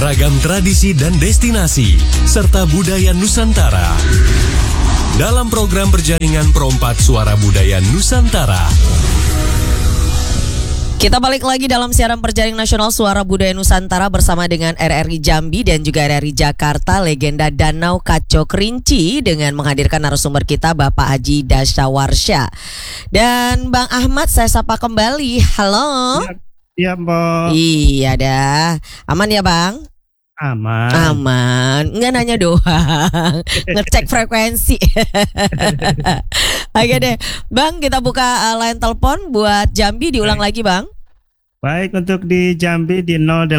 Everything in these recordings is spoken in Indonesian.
ragam tradisi dan destinasi, serta budaya Nusantara. Dalam program berjaringan Perompak Suara Budaya Nusantara. Kita balik lagi dalam siaran Perjaring Nasional Suara Budaya Nusantara bersama dengan RRI Jambi dan juga RRI Jakarta, legenda Danau Kaco Kerinci, dengan menghadirkan narasumber kita Bapak Haji Dasawarsya. Dan Bang Ahmad saya sapa kembali. Halo. Iya, Mbak. Iya dah. Aman ya, Bang? Aman. Nggak nanya doang. Ngecek frekuensi. Oke deh, Bang, kita buka line telepon buat Jambi, diulang lagi, Bang. Baik, untuk di Jambi di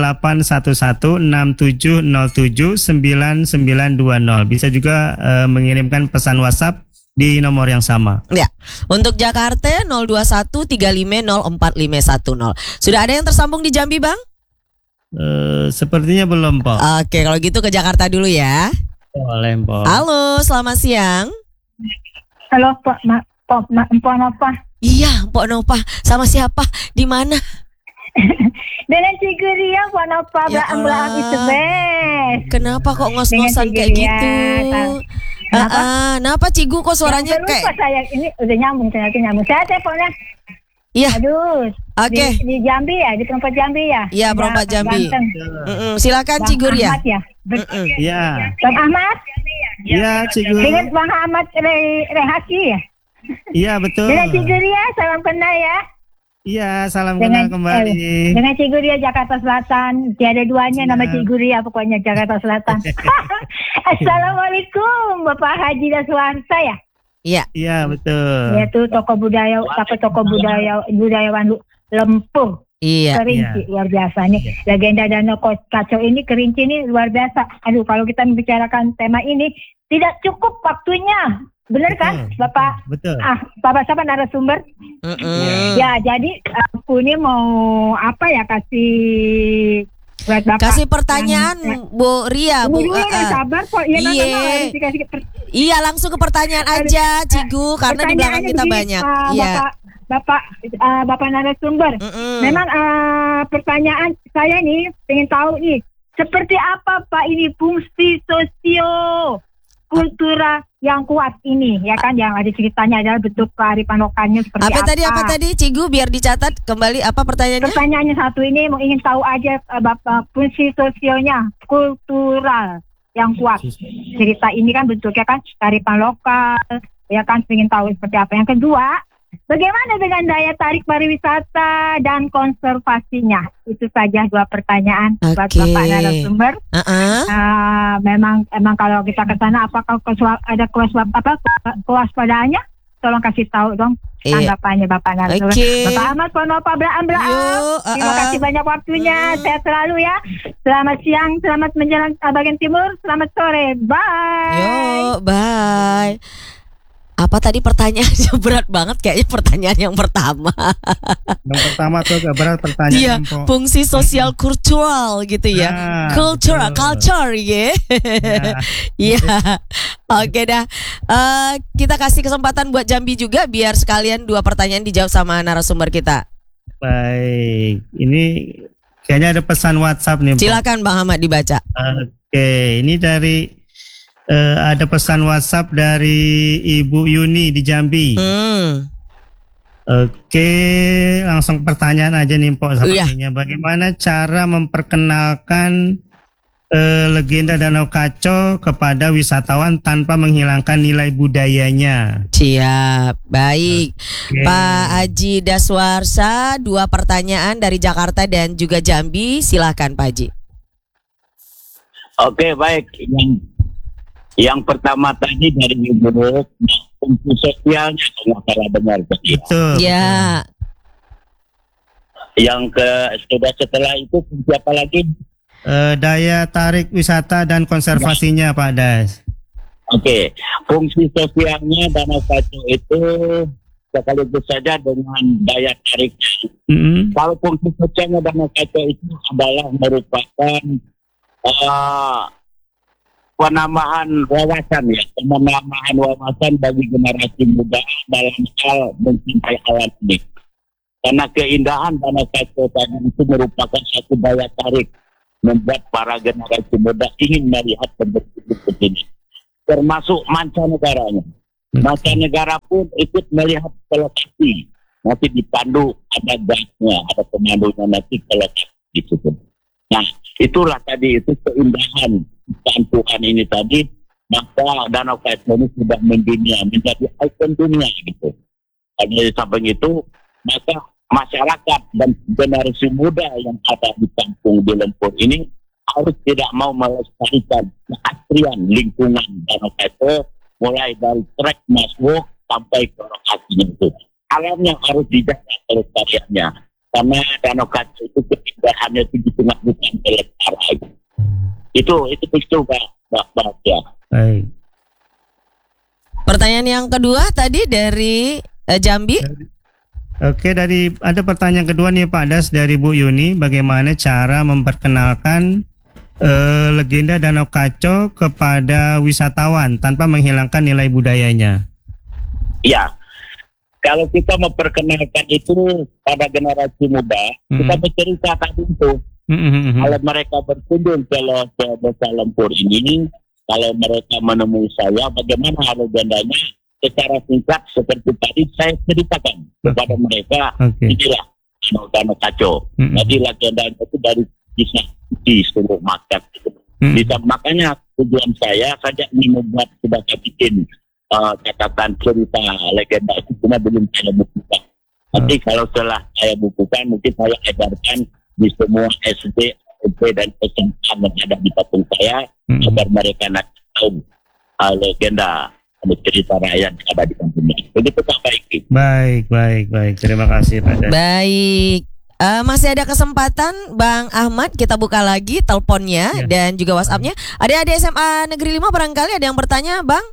081167079920. Bisa juga mengirimkan pesan WhatsApp di nomor yang sama. Ya. Untuk Jakarta 0213504510. Sudah ada yang tersambung di Jambi, Bang? Sepertinya belum, Pak. Oke, kalau gitu ke Jakarta dulu ya. Boleh, Pak. Halo, selamat siang. Halo, Mpok Nova. Iya, Mpok Nova. Sama siapa? Di mana? Dengan Cigu Ria, Mpok Nova. Ya Belang itu best. Kenapa kok ngos-ngosan kayak gitu? Kenapa Cigu kok suaranya ya, kayak? Saya ini udah nyambung, ternyata nyambung. Saya teleponnya. Iya. Aduh. Oke. Di Jambi ya, di Perompak Jambi ya. Iya, Perompak Jambi. Silakan Cigu Ria. Ahmad ya. Iya. Bang Ahmad. Iya, Cigu. Dengan Bang Ahmad Rehaki ya. Iya, betul. Dengan Cigu Ria, salam kenal ya. Iya, salam kenal kembali. Dengan Cigu Ria Jakarta Selatan, tiada duanya nama Cigu Ria pokoknya Jakarta Selatan. Assalamualaikum Bapak Haji Dasawarsya ya. Iya. Iya, betul. Yaitu tokoh budayawan Lempung. Iya. Kerinci luar biasa nih. Legenda Danau Kaco ini, Kerinci ini luar biasa. Aduh, kalau kita membicarakan tema ini tidak cukup waktunya. Benar kan, Bapak? Betul. Bapak siapa narasumber? Ya, jadi aku ini mau kasih buat Bapak. Kasih pertanyaan, Bu Ria, Bu. Sabar kok. Iya, langsung ke pertanyaan aja, Cigu, karena di belakang kita banyak. Iya. Bapak narasumber. Memang pertanyaan saya nih, pengen tahu nih, seperti apa Pak ini fungsi kultura yang kuat ini, ya kan, yang ada ceritanya adalah bentuk kearifan lokalnya seperti apa. Apa tadi, Cigu, biar dicatat kembali apa pertanyaannya? Pertanyaannya satu ini ingin tahu aja Bapak fungsi sosialnya kultural yang kuat. Cerita ini kan bentuknya kan kearifan lokal, ya kan, ingin tahu seperti apa. Yang kedua, bagaimana dengan daya tarik pariwisata dan konservasinya? Itu saja dua pertanyaan buat Bapak narasumber. Memang kalau kita ke sana, apakah ada kewaspadaannya? Tolong kasih tahu dong tanggapannya Bapak narasumber. Bapak Ahmad Ponova Blaam. Terima kasih banyak waktunya. Sehat selalu ya. Selamat siang, selamat menjelang bagian timur, selamat sore. Bye. Bye. Apa tadi pertanyaannya? Berat banget kayaknya pertanyaan yang pertama. Yang pertama tuh agak berat pertanyaan. Iya, fungsi sosial kultural gitu ya. Culture ya. Iya. Oke dah. Kita kasih kesempatan buat Jambi juga biar sekalian dua pertanyaan dijawab sama narasumber kita. Baik. Ini kayaknya ada pesan WhatsApp nih, silakan Bang Ahmad dibaca. Oke, ini dari ada pesan WhatsApp dari Ibu Yuni di Jambi. Oke, langsung pertanyaan aja nih, Mpok. Sepertinya bagaimana cara memperkenalkan legenda Danau Kaco kepada wisatawan tanpa menghilangkan nilai budayanya? Siap, baik. Pak Haji Dasawarsya, dua pertanyaan dari Jakarta dan juga Jambi. Silahkan Pak Haji. Oke, baik. Yang pertama tadi dari Ibu, fungsi sosialnya kalau salah dengar tadi. Ya. Yang setelah itu fungsi apa lagi? Daya tarik wisata dan konservasinya, Pak Das. Oke, fungsi sosialnya Danau Kaco itu sekaligus saja dengan daya tariknya. Kalau fungsi sosialnya Danau Kaco itu adalah merupakan penambahan wawasan bagi generasi muda dalam hal mencintai alam ini. Karena keindahan Danau Kaco tadi itu merupakan satu daya tarik membuat para generasi muda ingin melihat pembentukan seperti ini. Termasuk mancanegaranya. Mancanegara pun ikut melihat ke lokasi. Nanti dipandu, ada guide-nya, ada pemandunya nanti ke lokasi di situ. Nah, itulah tadi, itu keindahan Tuhan ini tadi, maka Danau Kaco ini sudah mendunia, menjadi ikon dunia gitu. Di samping itu, maka masyarakat dan generasi muda yang ada di kampung di Lempur ini harus tidak mau melestarikan keaslian lingkungan Danau Kaco, mulai dari trek masuk sampai ke lokasinya itu. Alamnya harus dijaga kelestariannya, karena Danau Kaco itu keindahannya itu di tengah bukan kelestarian. Itu Pak ya. Baik. Pertanyaan yang kedua tadi dari Jambi. Oke, ada pertanyaan kedua nih Pak Das dari Bu Yuni, bagaimana cara memperkenalkan legenda Danau Kaco kepada wisatawan tanpa menghilangkan nilai budayanya? Ya, kalau kita memperkenalkan itu pada generasi muda, kita bercerita tadi itu. Kalau mereka berkunjung ke Desa Lempur ini, kalau mereka menemui saya, bagaimana legendanya secara singkat seperti tadi saya ceritakan kepada mereka. Inilah Danau Kaco. Jadi legenda itu dari kisah di seluruh masyarakat. Makanya tujuan saya ingin membuat sebagai bikin catatan cerita legenda itu cuma belum saya bukukan. Nanti kalau setelah saya bukukan, mungkin saya edarkan di semua SD, SMP dan SMA yang ada di kampung saya, agar mereka nak tahu legenda cerita rakyat yang ada di kampung ini. Begitu Pak Baiki. Baik. Terima kasih Pak Das. Baik. Masih ada kesempatan Bang Ahmad, kita buka lagi teleponnya dan juga WhatsApp-nya. Ada SMA Negeri 5 barangkali ada yang bertanya, Bang?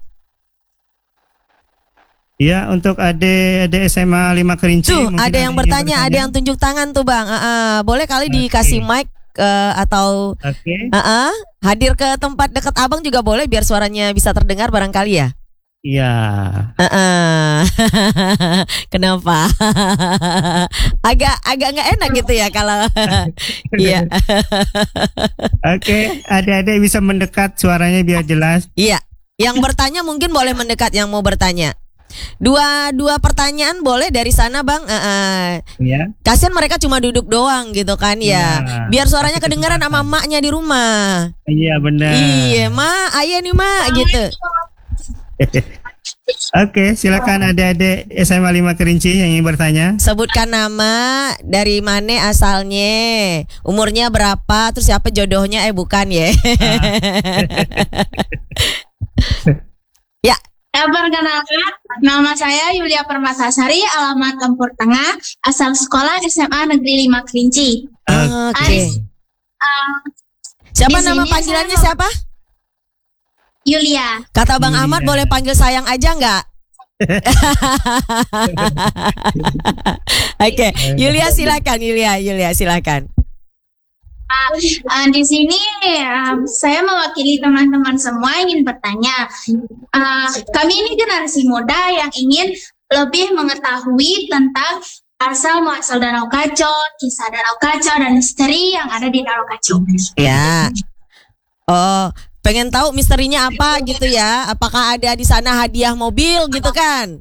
Ya, untuk adik SMA 5 Kerinci. Tuh, ada yang bertanya, ada yang tunjuk tangan tuh Bang. Boleh kali dikasih mic atau hadir ke tempat dekat Abang juga boleh biar suaranya bisa terdengar barangkali ya. Iya. Kenapa? agak nggak enak gitu ya kalau. Iya. Oke, adik-adik bisa mendekat suaranya biar jelas. Iya. Yang bertanya mungkin boleh mendekat yang mau bertanya. Dua pertanyaan boleh dari sana Bang. Ya. Kasian mereka cuma duduk doang gitu kan ya. Biar suaranya kedengaran sama emaknya di rumah. Iya benar. Iya Ma, ayah nih Ma gitu. Oke, silakan adik-adik SMA 5 Kerinci yang ingin bertanya. Sebutkan nama, dari mana asalnya, umurnya berapa, terus siapa jodohnya, bukan ya. Ya. Perkenalkan, nama saya Yulia Permatasari, alamat Lempur Tengah, asal sekolah SMA Negeri 5 Kerinci. Oke. Siapa nama panggilannya siapa? Yulia. Kata Bang Ahmad boleh panggil sayang aja nggak? Oke, Yulia silakan. Yulia silakan. Di sini saya mewakili teman-teman semua ingin bertanya. Kami ini generasi muda yang ingin lebih mengetahui tentang asal muasal Danau Kaco, kisah Danau Kaco dan misteri yang ada di Danau Kaco. Ya. Oh, pengen tahu misterinya apa gitu ya? Apakah ada di sana hadiah mobil gitu kan?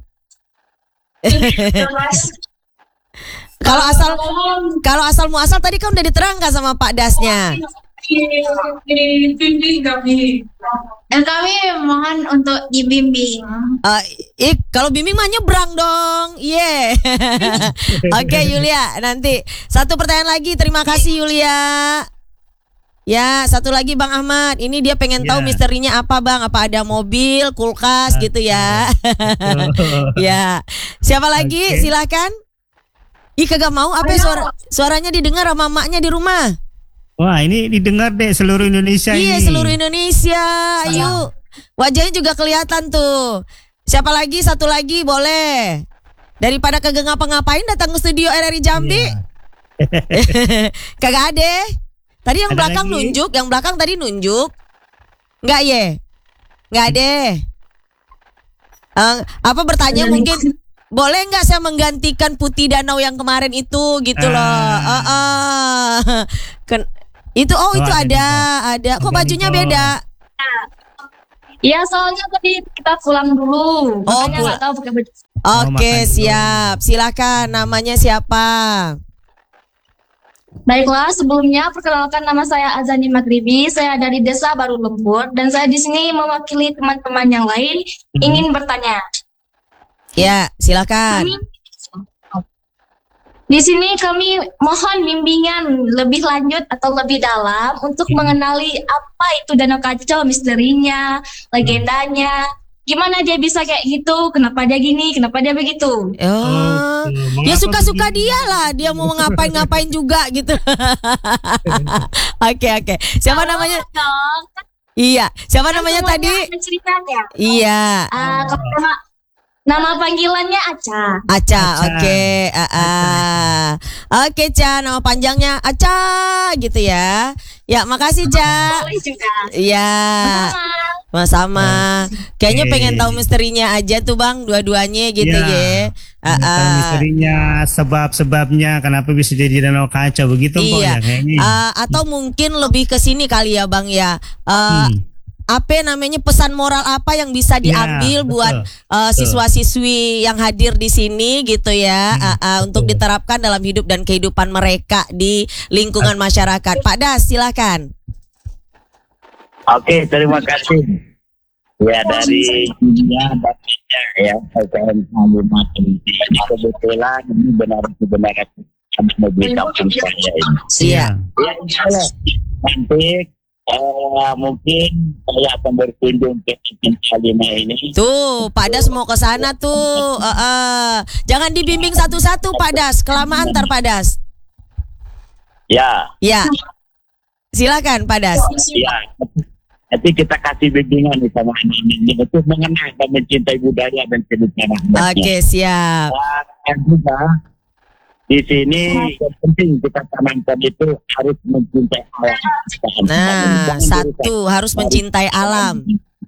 Kalau asal muasal tadi kan udah diterangkan sama Pak Dasnya. Dan kami mohon untuk dibimbing. Kalau bimbing mah nyebrang dong. Iya. Oke, Yulia, nanti satu pertanyaan lagi. Terima kasih Yulia. Ya, satu lagi Bang Ahmad. Ini dia pengen tahu misterinya apa Bang? Apa ada mobil, kulkas gitu ya? Ya. Siapa lagi? Silakan. Ih, kagak mau apa suaranya didengar sama maknya di rumah. Wah, ini didengar deh seluruh Indonesia ini. Iya, seluruh Indonesia. Ayo. Wajahnya juga kelihatan tuh. Siapa lagi? Satu lagi boleh. Daripada kagak ngapa-ngapain datang ke studio RRI Jambi. Kagak ada. Tadi yang belakang lagi nunjuk, yang belakang tadi nunjuk. Enggak ye? Enggak ada. Apa bertanya mungkin boleh nggak saya menggantikan Putih Danau yang kemarin itu gitu loh. Itu itu ada ada. Kok Ada bajunya nih, beda? Ya soalnya tadi kita pulang dulu, makanya pulang. nggak tahu pakai baju. Oke, makan dulu. siap. Silakan, namanya siapa? Baiklah, sebelumnya perkenalkan nama saya Azani Magribi. Saya dari Desa Baru Lembur dan saya di sini mewakili teman-teman yang lain ingin bertanya. Ya, silakan. Di sini kami mohon bimbingan lebih lanjut atau lebih dalam untuk mengenali apa itu Danau Kacau, misterinya, legendanya. Gimana dia bisa kayak gitu? Kenapa dia gini? Kenapa dia begitu? Oh, ya suka-suka dia lah. Dia mau ngapain juga gitu. Oke. Siapa namanya? Dong, Iya. Siapa kan namanya semuanya tadi? ada ceritanya. Iya. Kalau nama panggilannya Aca. Aca. Aca. Oke. Oke, Ca. Nama panjangnya Aca gitu ya. Ya, makasih, Ca. Boleh juga. Iya. Sama. Kayaknya pengen tahu misterinya aja tuh Bang, dua-duanya gitu ya. Misterinya, sebab-sebabnya kenapa bisa jadi Danau Kacau begitu Mpok Iya. ya kayaknya. Atau mungkin lebih ke sini kali ya Bang ya. Apa namanya pesan moral apa yang bisa diambil buat siswa-siswi yang hadir di sini gitu ya, untuk diterapkan dalam hidup dan kehidupan mereka di lingkungan masyarakat. Pak Das, silakan. Oke, terima kasih. Ya, dari dunia bapaknya ya, PKN Kalimantan Inti. Ini kebetulan ini benar-benar sama mobil kampung saya ini. Iya. Ya, insyaallah nanti mungkin saya akan berkunjung ke Kalimantan ini. Tuh, Pak Das mau ke sana tuh. Jangan dibimbing satu-satu Pak Das, kelamaan ntar Pak Das. Ya. Ya. Silakan Pak Das. Ya. Nanti kita kasih bimbingan nih sama anak-anak untuk mengenal dan mencintai budaya dan kehidupan. Oke, siap. Dan juga di sini yang penting kita tanamkan itu harus mencintai alam. Nah, satu harus mencintai alam.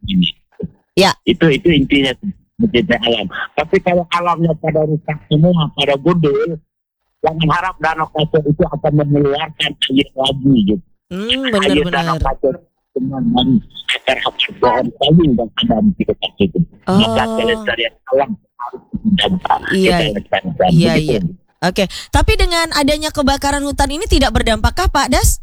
Ya. Itu intinya mencintai alam. Tapi kalau alamnya pada rusak semua, pada gundul, jangan harap Danau Kacau itu akan mengeluarkan air lagi gitu. Air Danau Benar-benar. Kacau dengan akar-akar pohon kayu yang ada di sekitar itu. Maka kelestarian alam harus dijaga. Iya. Iya. Oke, tapi dengan adanya kebakaran hutan ini tidak berdampakkah Pak Das?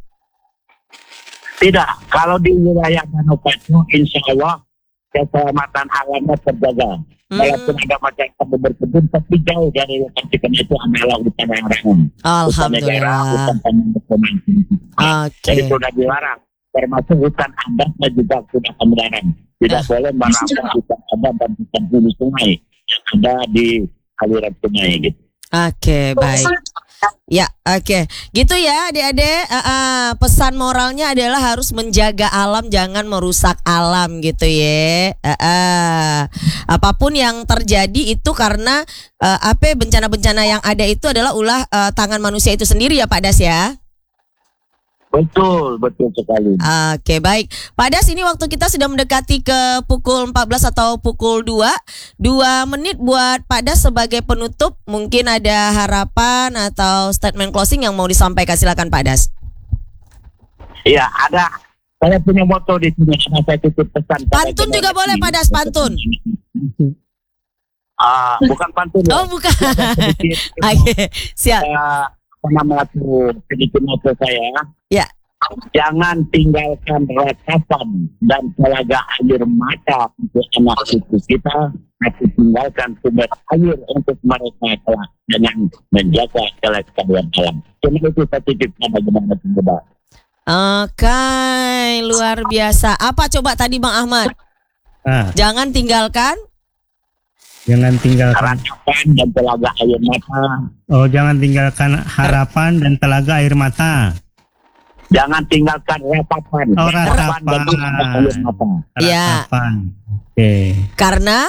Tidak, kalau di wilayah Danau Kacau, insya Allah keselamatan alamnya terjaga. Walaupun ada masyarakat berkebun, tapi jauh dari lokasi karena itu adalah hutan larangan. Alhamdulillah. Hutan taman. Jadi sudah dilarang. Termasuk hutan adatnya juga sudah kami larang. Tidak boleh merampas hutan adat dan hutan hulu sungai yang ada di aliran sungai gitu. Oke, baik. Ya, oke. Gitu ya adik-adik, pesan moralnya adalah harus menjaga alam, jangan merusak alam gitu ya. Apapun yang terjadi itu karena bencana-bencana yang ada itu adalah ulah tangan manusia itu sendiri ya Pak Das ya. Betul sekali. Oke, baik. Pak Das, ini waktu kita sudah mendekati ke pukul 14 atau pukul 2. 2 menit buat Pak Das sebagai penutup. Mungkin ada harapan atau statement closing yang mau disampaikan. Silakan Pak Das. Iya, ada. Saya punya moto di sini. Saya titip pesan. Pantun juga boleh Pak Das, pantun. Bukan pantun. Oh, bukan. Oke, siap. Sedikit moto saya. Ya. Jangan tinggalkan ratapan dan telaga air mata untuk anak cucu kita, tapi tinggalkan sumber air untuk mereka kelak dengan menjaga kelestarian alam. Cuma itu saya titipkan bagaimana coba. Oke, luar biasa. Apa coba tadi Bang Ahmad? Jangan tinggalkan harapan dan telaga air mata. Oh, jangan tinggalkan harapan dan telaga air mata. Jangan tinggalkan ratapan. Oh, ratapan. Dan telaga air mata. Ya. Oke. Karena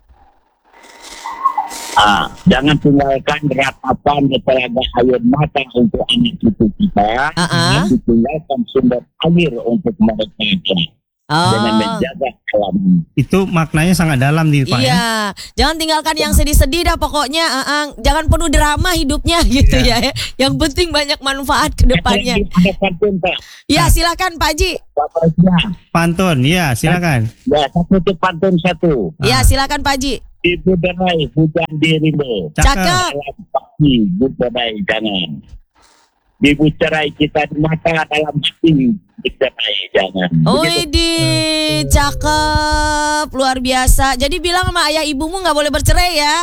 jangan tinggalkan ratapan dan telaga air mata untuk anak cucu kita. Tinggalkan sumber air untuk mereka. dengan menjaga alam. Itu maknanya sangat dalam nih Pak. Iya, jangan tinggalkan yang sedih-sedih dah pokoknya. Jangan penuh drama hidupnya gitu ya. Yang penting banyak manfaat ke depannya. Ada pantun, Pak. Ya, silakan Pak Haji. Pantun, ya silakan. Ya, satu pantun satu. Ya, silakan Pak Haji. Dibudarai hujan dirimu. Cakep. Dalam pasti budarai jangan. Dibucerai kita di mata dalam hati. Dicerai jangan. Widih, cakep, luar biasa. Jadi bilang sama ayah ibumu nggak boleh bercerai ya.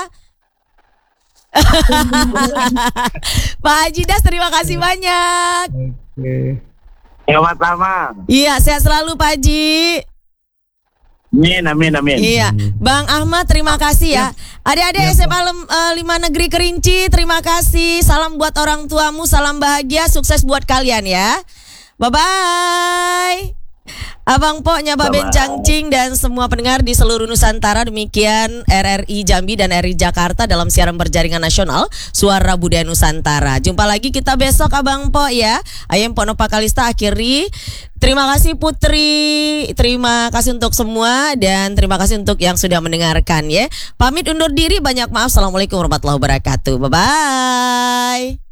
Pak Haji Das, terima kasih banyak. Sama-sama. Iya, sehat selalu Pak Haji. Amin. Iya, Bang Ahmad terima kasih ya. Adik-adik SMA 5 Negeri Kerinci, terima kasih. Salam buat orang tuamu, salam bahagia, sukses buat kalian ya. Bye-bye. Abang Po, Nyaba Bencang Cing dan semua pendengar di seluruh Nusantara, demikian RRI Jambi dan RRI Jakarta dalam siaran berjaringan nasional Suara Budaya Nusantara. Jumpa lagi kita besok Abang Po ya. Ayem Ponopa Kalista akhiri. Terima kasih Putri, terima kasih untuk semua dan terima kasih untuk yang sudah mendengarkan ya. Pamit undur diri, banyak maaf. Assalamualaikum warahmatullahi wabarakatuh. Bye-bye.